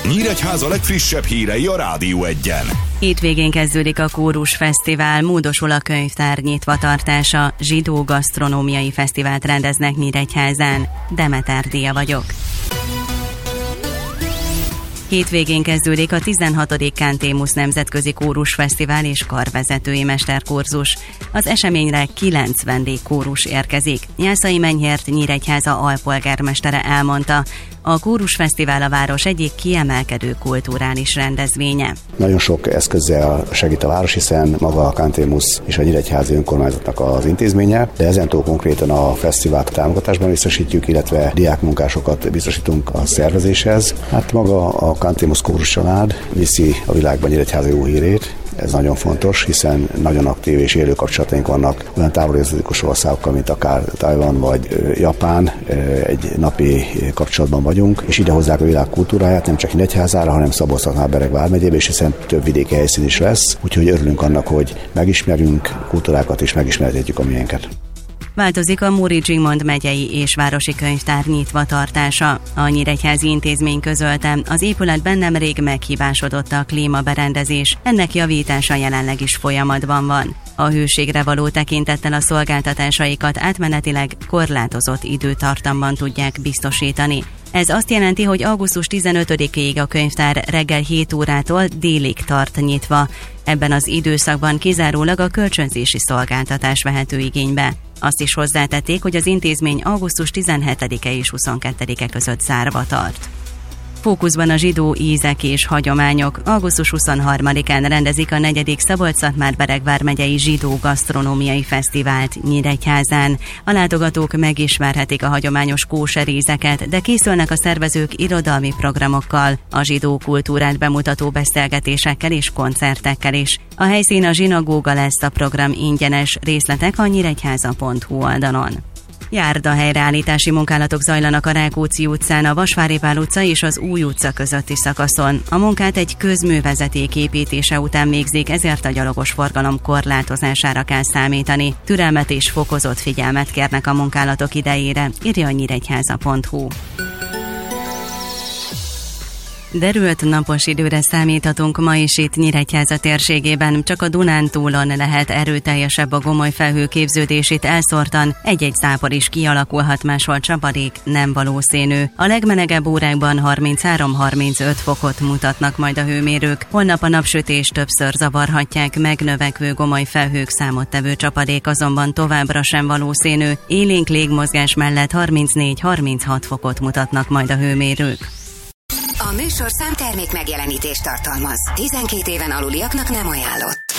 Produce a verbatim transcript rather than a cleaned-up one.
Nyíregyháza legfrissebb hírei a Rádió Egyen. Hétvégén kezdődik a Kórus Fesztivál, módosul a könyvtár nyitvatartása, zsidó gasztronómiai fesztivált rendeznek Nyíregyházán. Demeter Dia vagyok. Hétvégén kezdődik a tizenhatodik Cantémus Nemzetközi Kórus Fesztivál és karvezetői mesterkurzus. Az eseményre kilenc vendégkórus érkezik. Jászai Menyhért Nyíregyháza alpolgármestere elmondta, a Kórus Fesztivál a város egyik kiemelkedő kulturális rendezvénye. Nagyon sok eszközzel segít a város, hiszen maga a Cantémus és a Nyíregyházi önkormányzatnak az intézménye, de ezentúl konkrétan a fesztivált támogatásban biztosítjuk, illetve diákmunkásokat biztosítunk a szervezéshez. Hát maga a Cantémus kórus család viszi a világban Nyíregyháza jó hírét. Ez nagyon fontos, hiszen nagyon aktív és élő kapcsolataink vannak olyan távoli exotikus országokkal, mint akár Tajvan vagy Japán. Egy napi kapcsolatban vagyunk, és ide hozzák a világ kultúráját, nem csak Nyíregyházára, hanem Szabolcs-Szatmár-Bereg vármegyébe, és hiszen több vidéki helyszín is lesz. Úgyhogy örülünk annak, hogy megismerjünk kultúrákat és megismertetjük a miénket. Változik a Móri Zsigmond megyei és városi könyvtár nyitvatartása. A Nyíregyházi intézmény közölte, az épületben nemrég meghibásodott a klímaberendezés, ennek javítása jelenleg is folyamatban van. A hőségre való tekintettel a szolgáltatásaikat átmenetileg korlátozott időtartamban tudják biztosítani. Ez azt jelenti, hogy augusztus tizenötödikéig a könyvtár reggel hét órától délig tart nyitva. Ebben az időszakban kizárólag a kölcsönzési szolgáltatás vehető igénybe. Azt is hozzátették, hogy az intézmény augusztás tizenhetedike és huszonkettedike között zárva tart. Fókuszban a zsidó ízek és hagyományok. augusztus huszonharmadikán rendezik a negyedik Szabolcs-Szatmár-Bereg vármegyei zsidó gasztronómiai fesztivált Nyíregyházán. A látogatók megismerhetik a hagyományos kóser ízeket, de készülnek a szervezők irodalmi programokkal, a zsidó kultúrát bemutató beszélgetésekkel és koncertekkel is. A helyszín a zsinagóga lesz, a program ingyenes, részletek a nyíregyháza pont hu oldalon. Járdahelyreállítási munkálatok zajlanak a Rákóczi utcán, a Vasvári Pál utca és az Új utca közötti szakaszon. A munkát egy közművezeték építése után végzik, ezért a gyalogos forgalom korlátozására kell számítani. Türelmet és fokozott figyelmet kérnek a munkálatok idejére, írja a nyíregyháza pont hu. Derült napos időre számíthatunk ma is itt Nyíregyháza térségében, csak a Dunántúlon lehet erőteljesebb a gomoly felhőképződés, itt elszórtan egy-egy zápor is kialakulhat, máshol csapadék nem valószínű. A legmelegebb órákban harminchárom-harmincöt fokot mutatnak majd a hőmérők. Holnap a napsütés többször zavarhatják, megnövekvő gomoly felhők számottevő csapadék azonban továbbra sem valószínű. Élénk légmozgás mellett harmincnégy-harminchat fokot mutatnak majd a hőmérők. A műsorszám termék megjelenítést tartalmaz. tizenkét éven aluliaknak nem ajánlott.